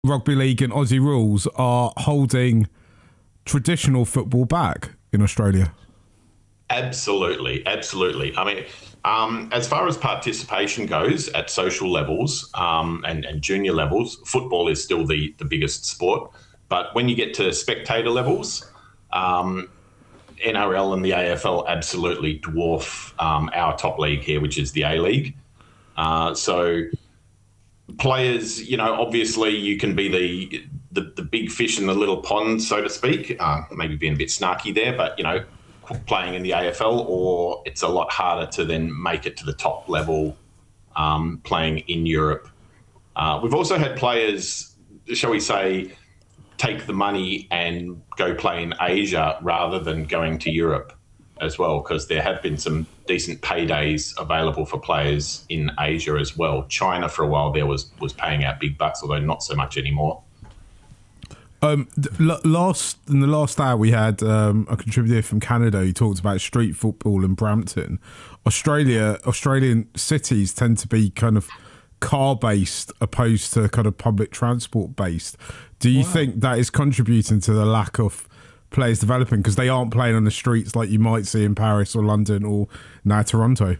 rugby league and Aussie rules are holding traditional football back in Australia? Absolutely, absolutely. I mean, as far as participation goes at social levels and junior levels, football is still the biggest sport. But when you get to spectator levels, NRL and the AFL absolutely dwarf our top league here, which is the A-League. So players, obviously you can be the big fish in the little pond, so to speak, maybe being a bit snarky there, but, playing in the AFL, or it's a lot harder to then make it to the top level playing in Europe. We've also had players, shall we say, take the money and go play in Asia rather than going to Europe as well, because there have been some decent paydays available for players in Asia as well. China for a while there was paying out big bucks, although not so much anymore. In the last hour we had a contributor from Canada who talked about street football in Brampton. Australian cities tend to be kind of car based opposed to kind of public transport based. Do you think that is contributing to the lack of players developing because they aren't playing on the streets like you might see in Paris or London or now Toronto?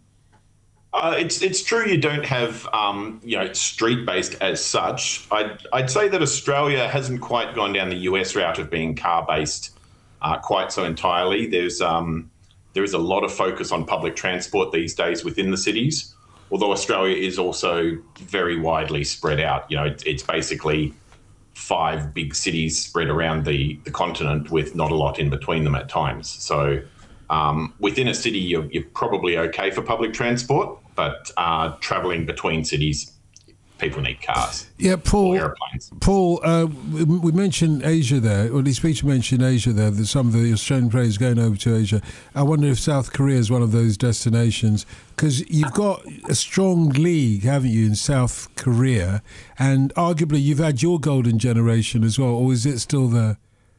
It's true you don't have street based as such. I'd say that Australia hasn't quite gone down the US route of being car based quite so entirely. There is a lot of focus on public transport these days within the cities, although Australia is also very widely spread out. It's basically 5 big cities spread around the continent with not a lot in between them at times. So within a city, you're probably okay for public transport, but travelling between cities, people need cars. Yeah, Paul. Airplanes. Paul, we mentioned Asia there, or at least Peter mentioned Asia there, that some of the Australian players going over to Asia. I wonder if South Korea is one of those destinations, because you've got a strong league, haven't you, in South Korea, and arguably you've had your golden generation as well, or is it still there?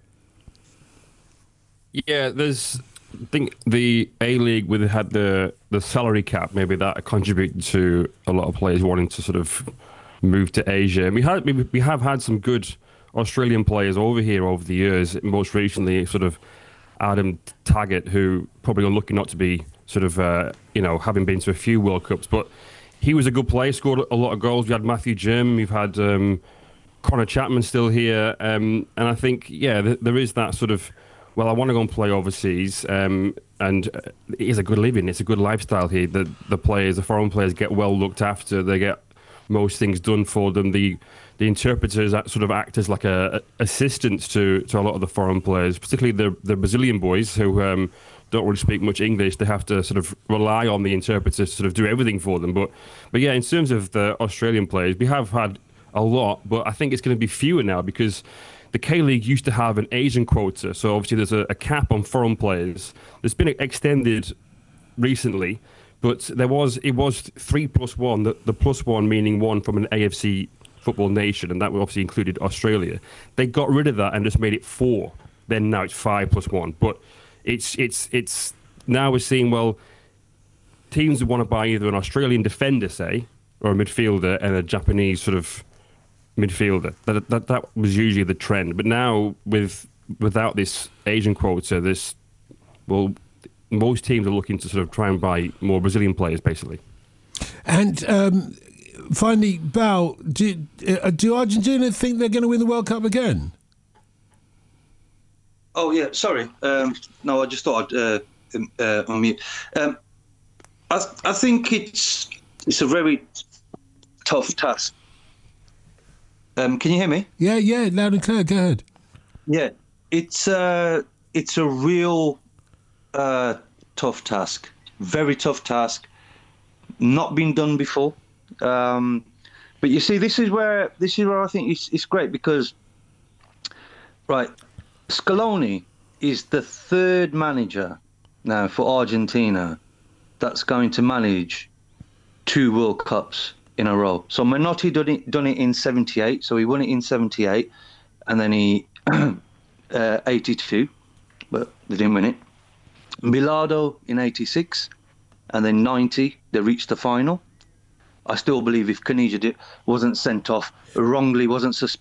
Yeah, I think the A-League had the salary cap, maybe that contributed to a lot of players wanting to sort of move to Asia. And we have had some good Australian players over here over the years. Most recently, sort of Adam Taggart, who probably unlucky not to be sort of having been to a few World Cups, but he was a good player, scored a lot of goals. We had Matthew Jim, we've had Connor Chapman still here, and I think there is that sort of, well, I want to go and play overseas, and it is a good living. It's a good lifestyle here. The foreign players get well looked after. They get most things done for them. The interpreters sort of act as like assistants to a lot of the foreign players, particularly the Brazilian boys who don't really speak much English. They have to sort of rely on the interpreters to sort of do everything for them. But yeah, in terms of the Australian players, we have had a lot, but I think it's going to be fewer now because the K-League used to have an Asian quota, so obviously there's a cap on foreign players. It's been extended recently, but it was 3+1, the plus one meaning one from an AFC football nation, and that obviously included Australia. They got rid of that and just made it 4. Then now it's 5+1. But it's now we're seeing, well, teams want to buy either an Australian defender, say, or a midfielder, and a Japanese sort of midfielder. That was usually the trend, but now without this Asian quota, most teams are looking to sort of try and buy more Brazilian players, basically. And finally, Bal, do Argentina think they're going to win the World Cup again? Oh yeah, sorry. No, I just thought I'd unmute. I think it's a very tough task. Can you hear me? Yeah, loud and clear. Go ahead. Yeah, it's a real tough task. Very tough task. Not been done before. But you see, this is where I think it's great because, right, Scaloni is the 3rd manager now for Argentina that's going to manage 2 World Cups in a row. So Menotti done it in 78, so he won it in 78, and then he 82, but they didn't win it. Bilardo in 86, and then 90 they reached the final. I still believe if Caniggia wasn't sent off wrongly, wasn't